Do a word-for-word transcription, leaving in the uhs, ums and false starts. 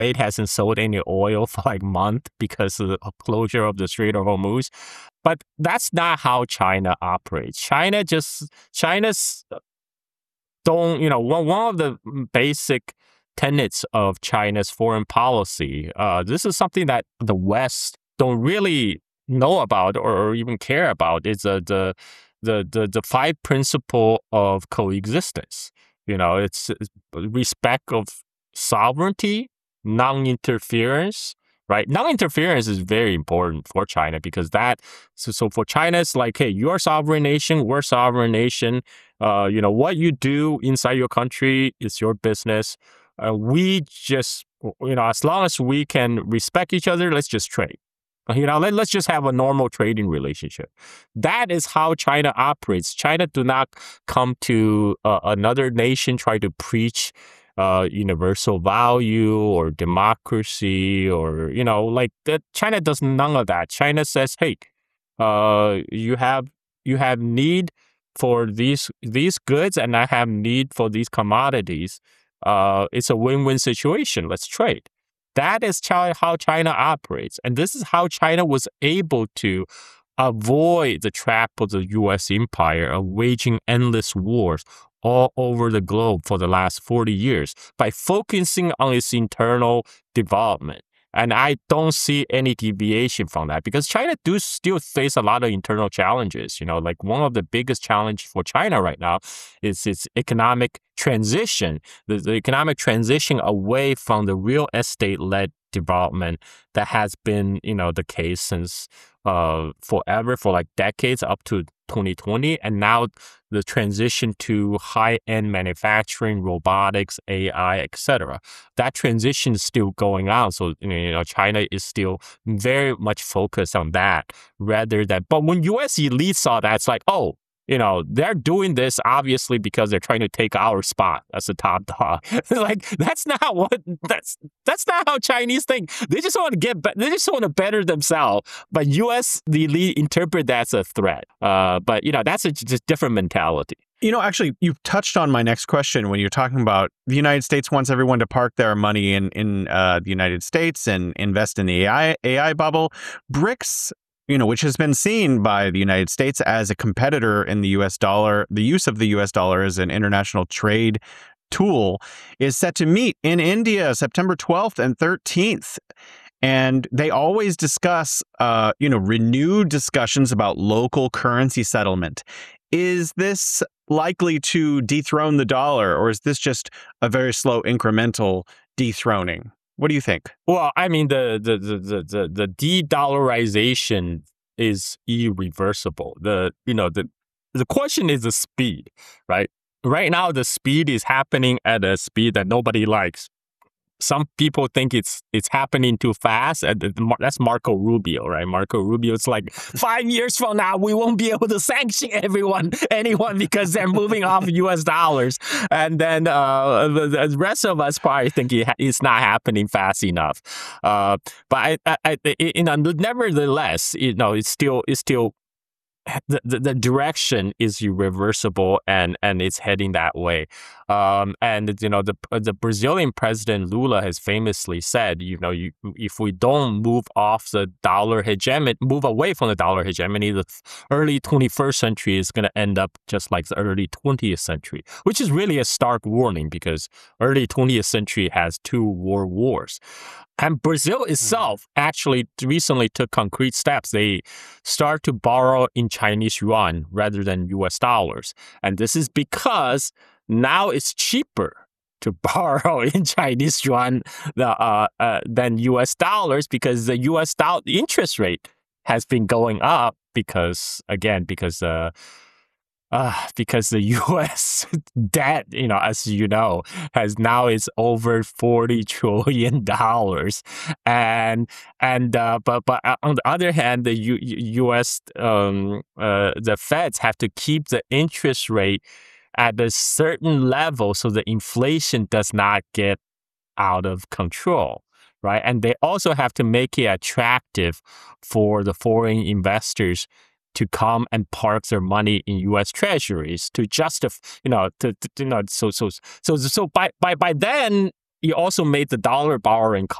It hasn't sold any oil for like a month because of the closure of the Strait of Hormuz. But that's not how China operates. China just, China's don't, you know, one, one of the basic tenets of China's foreign policy, uh, this is something that the West don't really know about or, or even care about, is uh, the, the, the, the five principle of coexistence. You know, it's, it's respect of sovereignty, non-interference, right? Non-interference is very important for China because that, so, so for China, it's like, hey, you're a sovereign nation, we're a sovereign nation. Uh, you know, what you do inside your country is your business. Uh, we just, you know, as long as we can respect each other, let's just trade. You know, let, let's just have a normal trading relationship. That is how China operates. China do not come to uh, another nation, try to preach uh, universal value or democracy or, you know, like that. China does none of that. China says, hey, uh, you have you have need for these these goods and I have need for these commodities. Uh, it's a win-win situation. Let's trade. That is how China operates. And this is how China was able to avoid the trap of the U S empire of waging endless wars all over the globe for the last forty years by focusing on its internal development. And I don't see any deviation from that because China do still face a lot of internal challenges. You know, like one of the biggest challenge for China right now is its economic transition, the, the economic transition away from the real estate-led development that has been, you know, the case since uh, forever, for like decades up to twenty twenty. And now the transition to high-end manufacturing, robotics, A I, et cetera. That transition is still going on. So, you know, China is still very much focused on that rather than, but when U S elites saw that, it's like, oh, you know, they're doing this obviously because they're trying to take our spot as a top dog. Like, that's not what, that's that's not how Chinese think. They just want to get, they just want to better themselves. But U S, the elite interpret that as a threat. Uh, but, you know, that's a just different mentality. You know, actually, you've touched on my next question when you're talking about the United States wants everyone to park their money in, in uh, the United States and invest in the A I, A I bubble. BRICS, you know, which has been seen by the United States as a competitor in the U S dollar, the use of the U S dollar as an international trade tool, is set to meet in India September twelfth and thirteenth. And they always discuss, uh, you know, renewed discussions about local currency settlement. Is this likely to dethrone the dollar, or is this just a very slow incremental dethroning? What do you think? Well, I mean, the the the the the, the de-dollarization is irreversible. The you know the the question is the speed, right? Right now, the speed is happening at a speed that nobody likes. Some people think it's it's happening too fast. And that's Marco Rubio, right? Marco Rubio's like, five years from now, we won't be able to sanction everyone, anyone because they're moving off U S dollars. And then uh, the, the rest of us probably think it, it's not happening fast enough. Uh, but I, I, I, you know, nevertheless, you know, it's still it's still. The, the, the direction is irreversible and, and it's heading that way. Um, and, you know, the the Brazilian president Lula has famously said, you know, you, if we don't move off the dollar hegemony, move away from the dollar hegemony, the early twenty-first century is going to end up just like the early twentieth century, which is really a stark warning because early twentieth century has two world wars. And Brazil itself actually recently took concrete steps. They start to borrow in Chinese yuan rather than U S dollars. And this is because now it's cheaper to borrow in Chinese yuan uh, uh, than U S dollars because the U S dollar interest rate has been going up because, again, because uh, Uh, because the U S debt, you know, as you know, has now is over forty trillion dollars, and and uh, but but on the other hand, the U, U.S. Um, uh, the Feds have to keep the interest rate at a certain level so the inflation does not get out of control. Right. And they also have to make it attractive for the foreign investors to come and park their money in U S treasuries to justify, you know, to, to you know, so so so so by by by then it also made the dollar borrowing